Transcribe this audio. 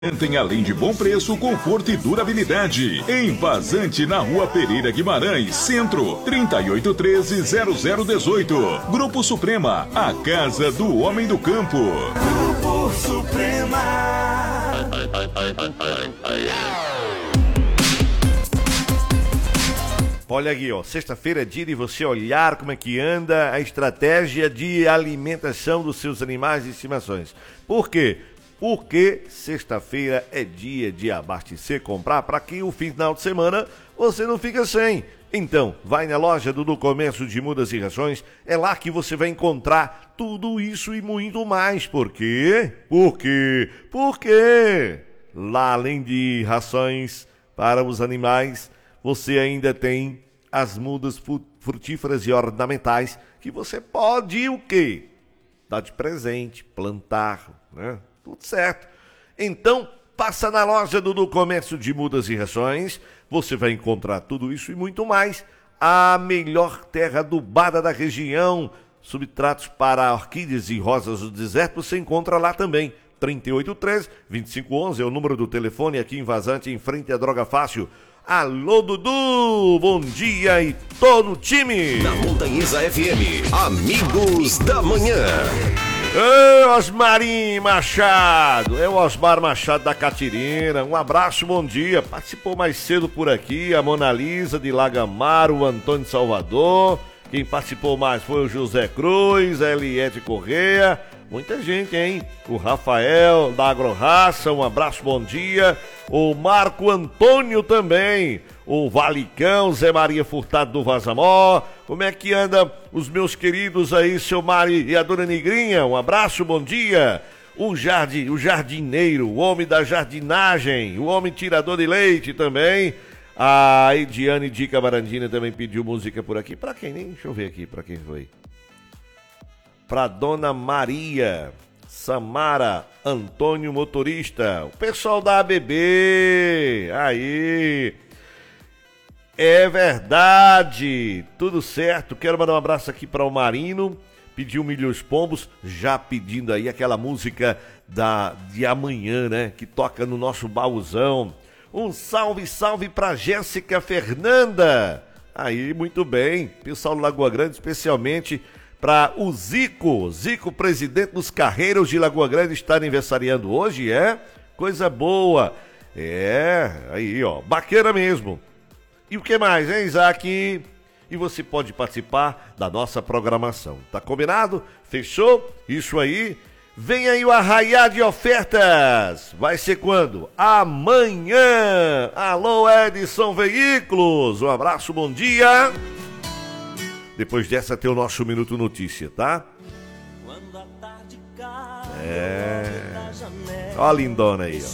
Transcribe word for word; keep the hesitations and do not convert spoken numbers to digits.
Tem além de bom preço, conforto e durabilidade. Em Vazante, na Rua Pereira Guimarães, Centro, trinta e oito treze, zero zero dezoito. Grupo Suprema, a casa do homem do campo. Grupo Suprema. Olha aqui, ó, sexta-feira é dia de você olhar como é que anda a estratégia de alimentação dos seus animais de estimações. Por quê? Porque sexta-feira é dia de abastecer, comprar, para que o final de semana você não fique sem. Então, vai na loja do, do Comércio de Mudas e Rações, é lá que você vai encontrar tudo isso e muito mais. Por quê? Por quê? Por quê? Lá, além de rações para os animais, você ainda tem as mudas frutíferas e ornamentais que você pode o quê? Dar de presente, plantar, né? Tudo certo. Então, passa na loja do, do Comércio de Mudas e Rações. Você vai encontrar tudo isso e muito mais. A melhor terra adubada da região. Substratos para orquídeas e rosas do deserto você encontra lá também. trinta e oito treze, vinte e cinco onze é o número do telefone aqui em Vazante, em frente à Droga Fácil. Alô, Dudu, bom dia e todo o time. Na Montanhesa F M, Amigos da Manhã. Ei, Osmarim Machado, é o Osmar Machado da Catirina, um abraço, bom dia. Participou mais cedo por aqui a Mona Lisa de Lagamar, o Antônio Salvador. Quem participou mais foi o José Cruz, a Eliette Correia, muita gente, hein? O Rafael da Agrorraça, um abraço, bom dia. O Marco Antônio também, o Valicão, Zé Maria Furtado do Vazamó. Como é que anda os meus queridos aí, seu Mari e a dona Negrinha? Um abraço, bom dia. O, jardim, o jardineiro, o homem da jardinagem, o homem tirador de leite também. A Ediane Dica Barandina também pediu música por aqui. Pra quem? Nem, deixa eu ver aqui pra quem foi. Pra Dona Maria Samara Antônio Motorista, o pessoal da A B B, aí, é verdade, tudo certo. Quero mandar um abraço aqui para o Marino, pediu Milhos Pombos, já pedindo aí aquela música da, de amanhã, né, que toca no nosso baúzão. Um salve, salve para Jéssica Fernanda, aí, muito bem, pessoal do Lagoa Grande, especialmente para o Zico, Zico, presidente dos Carreiros de Lagoa Grande, está aniversariando hoje, é? Coisa boa. É, aí, ó, bacana mesmo. E o que mais, hein, Isaac? E você pode participar da nossa programação. Tá combinado? Fechou? Isso aí. Vem aí o arraiá de ofertas. Vai ser quando? Amanhã. Alô, Edson Veículos. Um abraço, bom dia. Depois dessa tem o nosso Minuto Notícia, tá? É. Ó a lindona aí, ó.